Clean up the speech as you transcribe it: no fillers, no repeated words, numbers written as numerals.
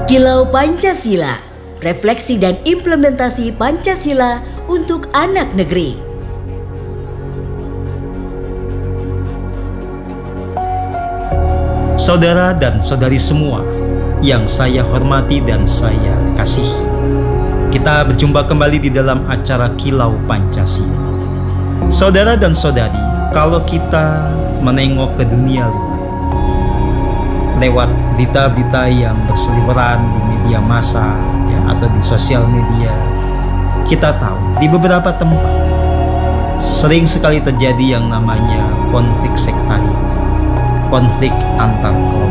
Kilau Pancasila, refleksi dan implementasi Pancasila untuk anak negeri. Saudara dan saudari semua yang saya hormati dan saya kasihi, kita berjumpa kembali di dalam acara Kilau Pancasila. Saudara dan saudari, kalau kita menengok ke dunia luar, lewat berita-berita yang berseliweran di media massa atau di sosial media, kita tahu di beberapa tempat sering sekali terjadi yang namanya konflik sektarian, konflik antar kelompok.